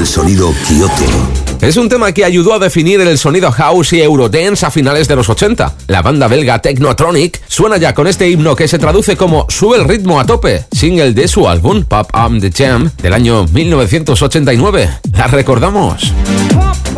el sonido Kyoto. Es un tema que ayudó a definir el sonido house y eurodance a finales de los 80. La banda belga Technotronic suena ya con este himno que se traduce como Sube el ritmo a tope, single de su álbum Pop Up the Jam del año 1989. ¿La recordamos?